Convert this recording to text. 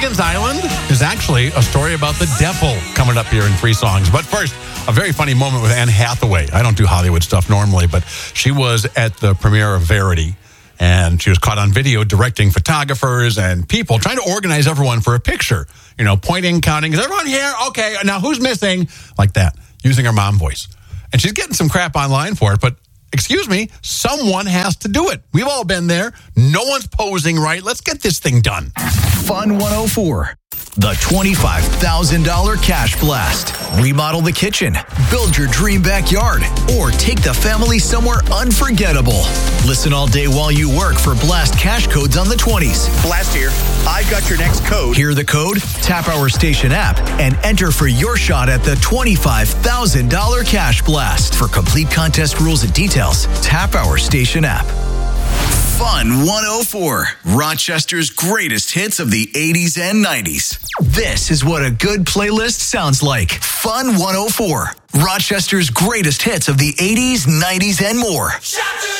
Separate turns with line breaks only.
Gilligan's Island is actually a story about the devil coming up here in 3 songs. But first, a very funny moment with Anne Hathaway. I don't do Hollywood stuff normally, but she was at the premiere of Verity, and she was caught on video directing photographers and people, trying to organize everyone for a picture. You know, pointing, counting. Is everyone here? Okay, now who's missing? Like that, using her mom voice. And she's getting some crap online for it, but excuse me, someone has to do it. We've all been there. No one's posing right. Let's get this thing done.
Fun 104. The $25,000 Cash Blast. Remodel the kitchen, build your dream backyard, or take the family somewhere unforgettable. Listen all day while you work for Blast cash codes on the 20s.
Blast here. I've got your next code.
Hear the code? Tap our station app and enter for your shot at the $25,000 Cash Blast. For complete contest rules and details, tap our station app. Fun 104. Rochester's greatest hits of the 80s and 90s. This is what a good playlist sounds like. Fun 104. Rochester's greatest hits of the 80s, 90s, and more.